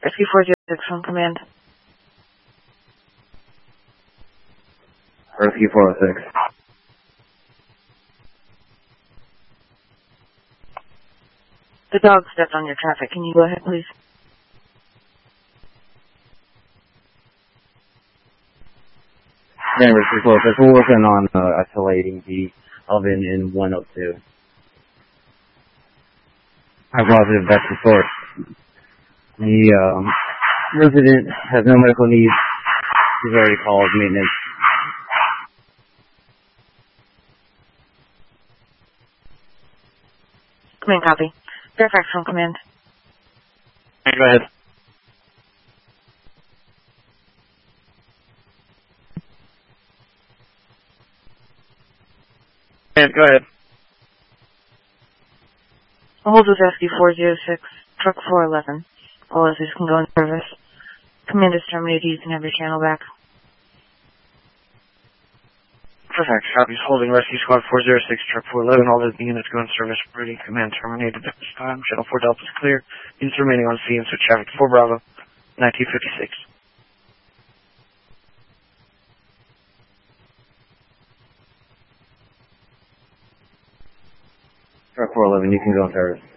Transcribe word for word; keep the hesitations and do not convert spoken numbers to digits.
Rescue four zero six from command. Rescue four oh six. The dog stepped on your traffic. Can you go ahead, please? Yeah, Rescue four oh six. We're working on uh, isolating the oven in one oh two. I'm positive that's the source. The um, resident has no medical needs. He's already called maintenance. Command copy. Fairfax from command. Go ahead. Yeah, go ahead. Hold with Rescue four zero six, truck four eleven. All others can go in service. Command is terminated. You can have your channel back. Perfect. Copies holding Rescue Squad four zero six, truck four eleven. All the units go in service. Ready. Command terminated at this time. Channel four Delta is clear. Units remaining on scene. Switch traffic to four Bravo, nineteen fifty-six. Truck four eleven, you can go in service.